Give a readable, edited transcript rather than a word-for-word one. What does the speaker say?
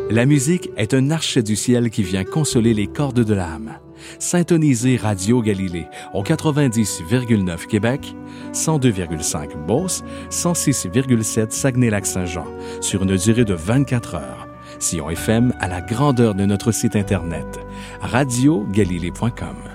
La musique est un archet du ciel qui vient consoler les cordes de l'âme. Syntonisez Radio Galilée au 90,9 Québec, 102,5 Beauce, 106,7 Saguenay-Lac-Saint-Jean, sur une durée de 24 heures. Sillon FM à la grandeur de notre site Internet, radiogalilée.com.